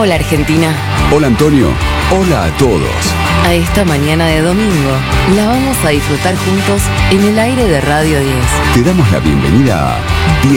Hola Argentina. Hola Antonio, hola a todos. A esta mañana de domingo la vamos a disfrutar juntos en el aire de Radio 10. Te damos la bienvenida a